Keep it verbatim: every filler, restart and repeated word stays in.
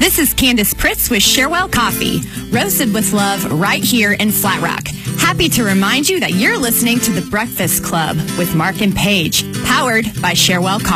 This is Candace Pritz with Sharewell Coffee, roasted with love right here in Flat Rock. Happy to remind you that you're listening to The Breakfast Club with Mark and Paige, powered by Sharewell Coffee.